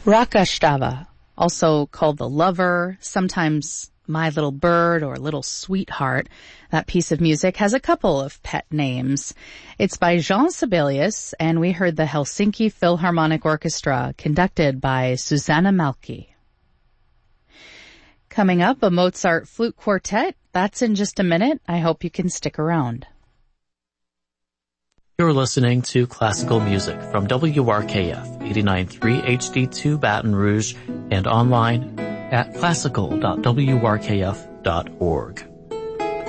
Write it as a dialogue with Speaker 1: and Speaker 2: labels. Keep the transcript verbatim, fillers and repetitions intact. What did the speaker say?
Speaker 1: Rakashtava, also called the lover, sometimes my little bird or little sweetheart. That piece of music has a couple of pet names. It's by Jean Sibelius, and we heard the Helsinki Philharmonic Orchestra, conducted by Susanna Malki. Coming up, a Mozart flute quartet. That's in just a minute. I hope you can stick around.
Speaker 2: You're listening to classical music from W R K F eighty-nine point three H D two Baton Rouge and online at classical dot w r k f dot org.